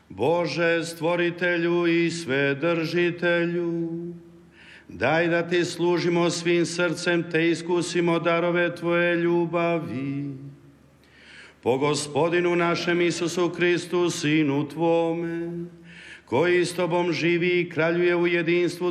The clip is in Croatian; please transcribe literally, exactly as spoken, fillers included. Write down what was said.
Bože, stvoritelju i svedržitelju, daj da ti služimo svim srcem te iskusimo darove tvoje ljubavi. Po Gospodinu našem Isusu Kristu, Sinu tvome, koji s tobom živi i kraljuje u jedinstvu